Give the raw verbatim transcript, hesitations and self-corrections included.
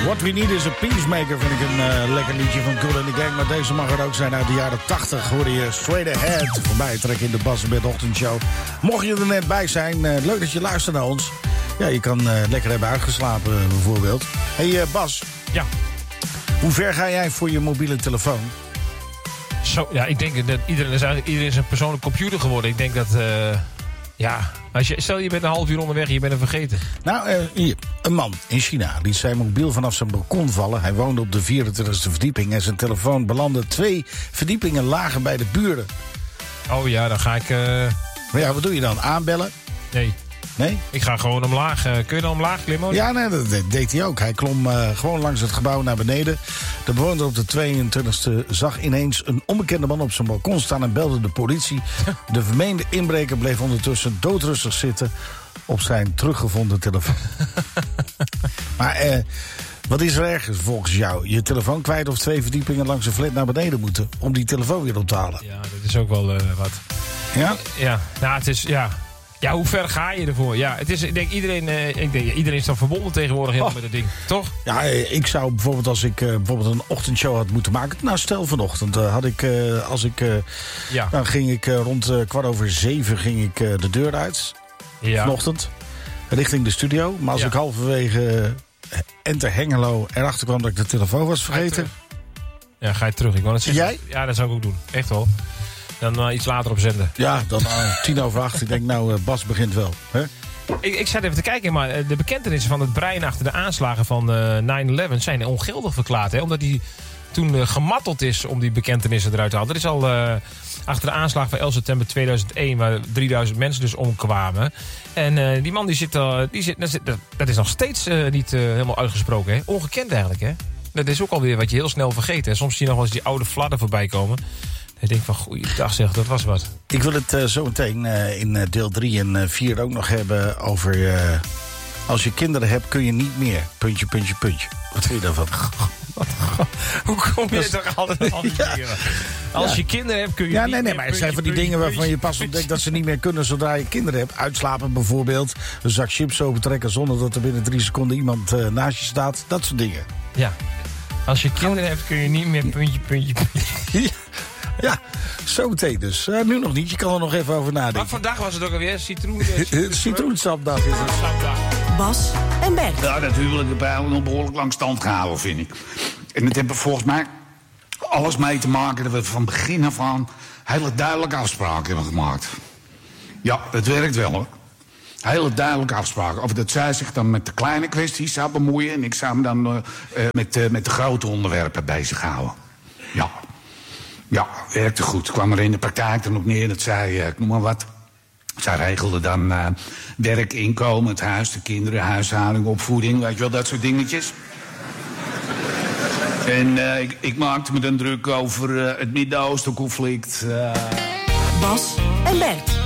What We Need is a Peacemaker vind ik een uh, lekker liedje van Kool and the Gang. Maar deze mag er ook zijn uit de jaren tachtig. Hoorde je Straight Ahead voorbij trekken in de Bas en Bert ochtendshow. Mocht je er net bij zijn, uh, leuk dat je luistert naar ons. Ja, je kan uh, lekker hebben uitgeslapen uh, bijvoorbeeld. Hé hey, uh, Bas. Ja. Hoe ver ga jij voor je mobiele telefoon? Zo, ja, ik denk dat iedereen is, eigenlijk, iedereen is een persoonlijke computer geworden. Ik denk dat, uh, ja, als je, stel je bent een half uur onderweg en je bent hem vergeten. Nou, uh, hier, een man in China liet zijn mobiel vanaf zijn balkon vallen. Hij woonde op de vierentwintigste verdieping en zijn telefoon belandde twee verdiepingen lager bij de buren. Oh ja, dan ga ik... Uh... Maar ja, wat doe je dan? Aanbellen? Nee. Nee? Ik ga gewoon omlaag. Uh, kun je dan omlaag klimmen? Ja, nee, dat deed hij ook. Hij klom uh, gewoon langs het gebouw naar beneden. De bewoner op de tweeëntwintigste zag ineens een onbekende man op zijn balkon staan en belde de politie. De vermeende inbreker bleef ondertussen doodrustig zitten op zijn teruggevonden telefoon. Maar uh, wat is er ergens volgens jou? Je telefoon kwijt of twee verdiepingen langs een flat naar beneden moeten om die telefoon weer op te halen? Ja, dat is ook wel uh, wat. Ja? Ja, nou, het is... Ja. Ja, hoe ver ga je ervoor? Ja, het is, ik denk iedereen, uh, ik denk, iedereen is dan verbonden tegenwoordig helemaal oh. met het ding, toch? Ja, ik zou bijvoorbeeld als ik uh, bijvoorbeeld een ochtendshow had moeten maken. Nou, stel vanochtend uh, had ik, uh, als ik, uh, ja. dan ging ik uh, rond uh, kwart over zeven ging ik uh, de deur uit. Ja. Vanochtend, richting de studio. Maar als ja. ik halverwege uh, Enter Hengelo erachter kwam dat ik de telefoon was vergeten. Ja, ga je terug. Ik wou het zeggen. Jij? Ja, dat zou ik ook doen. Echt wel. Dan uh, iets later op zenden. Ja, dan uh, tien over acht. Ik denk, nou, uh, Bas begint wel. Hè? Ik, ik zat even te kijken, maar uh, de bekentenissen van het brein achter de aanslagen van uh, nine eleven zijn ongeldig verklaard. Hè? Omdat hij toen uh, gematteld is om die bekentenissen eruit te halen. Dat is al uh, achter de aanslag van elf september tweeduizend één, waar drieduizend mensen dus omkwamen. En uh, die man die zit, uh, die zit, dat, zit dat is nog steeds uh, niet uh, helemaal uitgesproken. Hè? Ongekend eigenlijk, hè? Dat is ook alweer wat je heel snel vergeet. Hè? Soms zie je nog wel eens die oude fladder voorbij komen. Ik denk van, goeiedag zeg, dat was wat. Ik wil het uh, zo meteen uh, in uh, deel drie en vier uh, ook nog hebben over... Uh, als je kinderen hebt kun je niet meer. Puntje, puntje, puntje. Wat vind je daarvan? Hoe kom je er toch altijd aan? Ja. Als ja. je kinderen hebt kun je ja, niet nee, nee, meer. maar het zijn van die dingen waarvan je pas ontdekt dat ze niet meer kunnen zodra je kinderen hebt. Uitslapen bijvoorbeeld. Een zak chips opentrekken zonder dat er binnen drie seconden iemand uh, naast je staat. Dat soort dingen. Ja. Als je kinderen hebt kun je niet meer puntje, puntje, puntje. Ja. Ja, zo meteen dus. Uh, nu nog niet, je kan er nog even over nadenken. Maar vandaag was het ook alweer citroen. citroen Citroensapdag is het. Bas en Bert. Ja, dat huwelijk heb ik nog behoorlijk lang stand gehouden, vind ik. En het heeft volgens mij alles mee te maken dat we van begin af aan hele duidelijke afspraken hebben gemaakt. Ja, het werkt wel hoor. Hele duidelijke afspraken. Of dat zij zich dan met de kleine kwesties zou bemoeien en ik zou me dan uh, met, uh, met de grote onderwerpen bezighouden. Ja. Ja, werkte goed. Kwam er in de praktijk dan op neer dat zij, uh, ik noem maar wat. Zij regelde dan uh, werk, inkomen, het huis, de kinderen, huishouding, opvoeding, weet je wel, dat soort dingetjes. En uh, ik, ik maakte me dan druk over uh, het Midden-Oosten conflict. Uh... Bas en Bert.